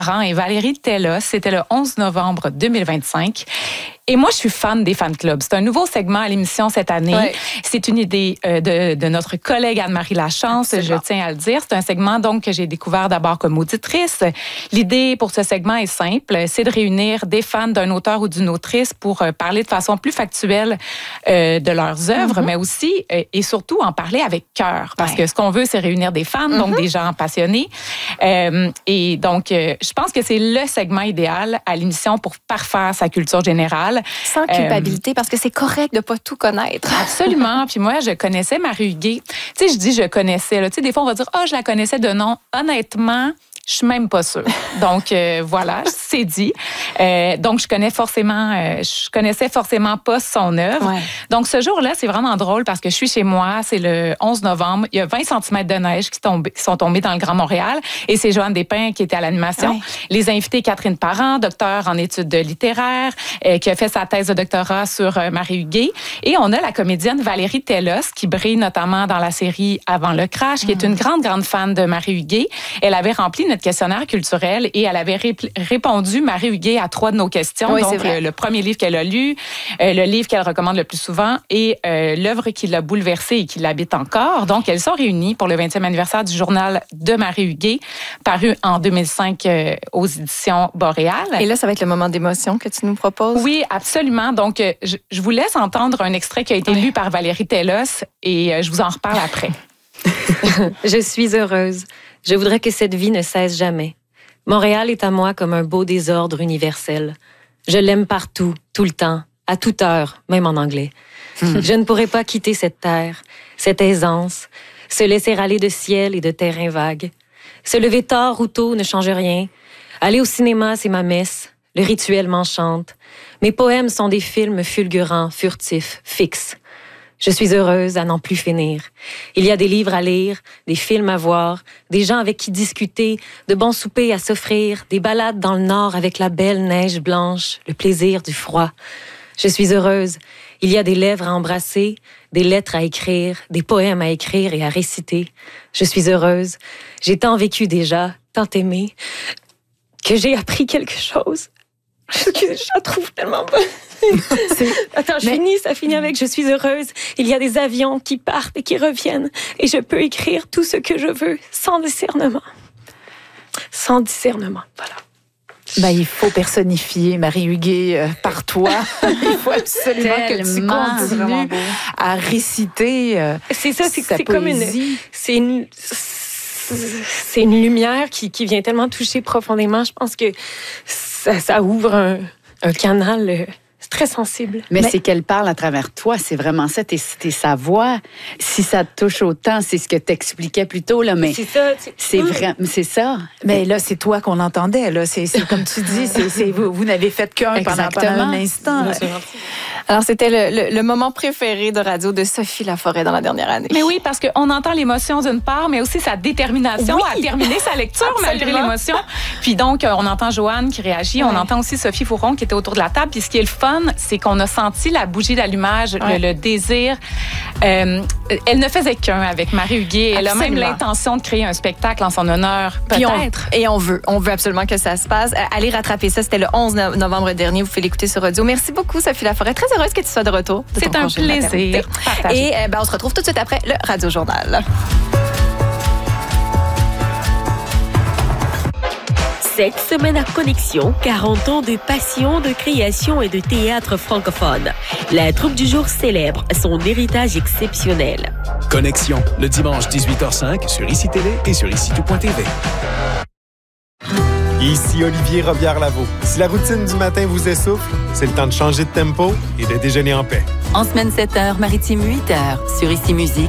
Et Valérie Tellos, c'était le 11 novembre 2025. Et moi, je suis fan des fan clubs. C'est un nouveau segment à l'émission cette année. Ouais. C'est une idée de notre collègue Anne-Marie Lachance, je tiens à le dire. C'est un segment donc que j'ai découvert d'abord comme auditrice. L'idée pour ce segment est simple, c'est de réunir des fans d'un auteur ou d'une autrice pour parler de façon plus factuelle de leurs œuvres, mais aussi et surtout en parler avec cœur. Parce que ce qu'on veut, c'est réunir des fans, donc des gens passionnés. Et donc, je pense que c'est le segment idéal à l'émission pour parfaire sa culture générale. Sans culpabilité, parce que c'est correct de ne pas tout connaître. Absolument. Puis moi, je connaissais Marie Huguet. Tu sais, je dis je connaissais. Tu sais, des fois, on va dire, je la connaissais de nom. Honnêtement, je suis même pas sûre. Donc, voilà, c'est dit. Donc, je connaissais forcément pas son œuvre. Ouais. Donc, ce jour-là, c'est vraiment drôle parce que je suis chez moi, c'est le 11 novembre. Il y a 20 cm de neige qui sont tombés dans le Grand Montréal et c'est Joanne Despins qui était à l'animation. Ouais. Les invités, Catherine Parent, docteur en études littéraires, qui a fait sa thèse de doctorat sur Marie Huguet. Et on a la comédienne Valérie Tellos qui brille notamment dans la série Avant le crash, qui est une grande, grande fan de Marie Huguet. Elle avait rempli notre questionnaire culturel et elle avait répondu, Marie Huguet, à 3 de nos questions. Oui, donc, le premier livre qu'elle a lu, le livre qu'elle recommande le plus souvent et l'œuvre qui l'a bouleversée et qui l'habite encore. Donc, elles sont réunies pour le 20e anniversaire du journal de Marie Huguet, paru en 2005 aux éditions Boréal. Et là, ça va être le moment d'émotion que tu nous proposes? Oui, absolument. Donc, je vous laisse entendre un extrait qui a été lu par Valérie Tellos et je vous en reparle après. Je suis heureuse. Je voudrais que cette vie ne cesse jamais. Montréal est à moi comme un beau désordre universel. Je l'aime partout, tout le temps, à toute heure, même en anglais. Je ne pourrais pas quitter cette terre, cette aisance, se laisser aller de ciel et de terrain vague. Se lever tard ou tôt ne change rien. Aller au cinéma, c'est ma messe. Le rituel m'enchante. Mes poèmes sont des films fulgurants, furtifs, fixes. Je suis heureuse à n'en plus finir. Il y a des livres à lire, des films à voir, des gens avec qui discuter, de bons soupers à s'offrir, des balades dans le nord avec la belle neige blanche, le plaisir du froid. Je suis heureuse. Il y a des lèvres à embrasser, des lettres à écrire, des poèmes à écrire et à réciter. Je suis heureuse. J'ai tant vécu déjà, tant aimé, que j'ai appris quelque chose. Je la trouve tellement bonne. Attends, ça finit avec « Je suis heureuse ». Il y a des avions qui partent et qui reviennent. Et je peux écrire tout ce que je veux, sans discernement. Sans discernement, voilà. Ben, il faut personnifier Marie Huguet par toi. Il faut absolument que tu continues à réciter c'est ça, c'est comme c'est une lumière qui vient tellement toucher profondément. Je pense que ça ouvre un canal très sensible. Mais c'est qu'elle parle à travers toi, c'est vraiment ça, t'es sa voix. Si ça te touche autant, c'est ce que t'expliquais plus tôt, là, mais c'est ça. Mais là, c'est toi qu'on entendait, là. C'est comme tu dis, vous n'avez fait qu'un pendant un instant. Alors, c'était le moment préféré de radio de Sophie Laforêt dans la dernière année. Mais oui, parce qu'on entend l'émotion d'une part, mais aussi sa détermination à terminer sa lecture malgré l'émotion. Puis donc, on entend Joanne qui réagit, on entend aussi Sophie Fouron qui était autour de la table. Puis ce qui est le fun, c'est qu'on a senti la bougie d'allumage, le désir. Elle ne faisait qu'un avec Marie Huguet. Elle a même l'intention de créer un spectacle en son honneur, peut-être. Et on veut absolument que ça se passe. Allez rattraper ça. C'était le 11 novembre dernier. Vous pouvez l'écouter sur audio. Merci beaucoup, Sophie Laforêt. Très heureuse que tu sois de retour. C'est un plaisir. Et on se retrouve tout de suite après le Radio Journal. Cette semaine à Connexion, 40 ans de passion, de création et de théâtre francophone. La troupe du jour célèbre son héritage exceptionnel. Connexion, le dimanche 18h05 sur ICI Télé et sur ICI.TV. Ici Olivier Robillard-Lavaux. Si la routine du matin vous essouffle, c'est le temps de changer de tempo et de déjeuner en paix. En semaine 7h, maritime 8h, sur ICI Musique